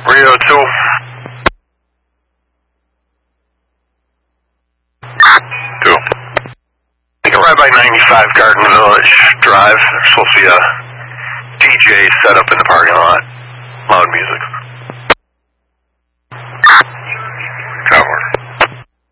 Rio 2. 2. Take a ride by 95 Garden Village Drive. There's supposed to be a DJ set up in the parking lot. Loud music.